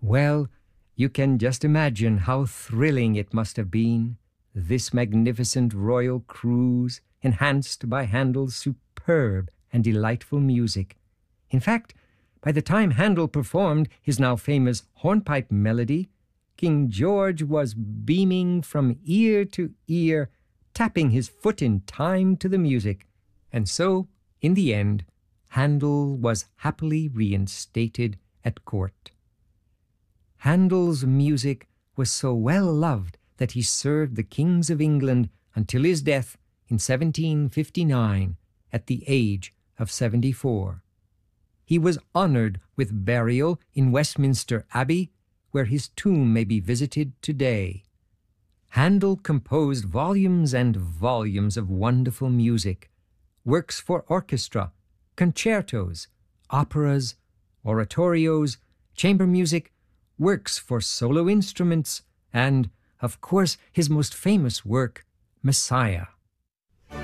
Well, you can just imagine how thrilling it must have been, this magnificent royal cruise, enhanced by Handel's superb and delightful music. In fact, by the time Handel performed his now famous hornpipe melody, King George was beaming from ear to ear, tapping his foot in time to the music. And so, in the end, Handel was happily reinstated at court. Handel's music was so well loved that he served the kings of England until his death in 1759 at the age of 74. He was honored with burial in Westminster Abbey, where his tomb may be visited today. Handel composed volumes and volumes of wonderful music, works for orchestra, concertos, operas, oratorios, chamber music, works for solo instruments, and, of course, his most famous work, Messiah.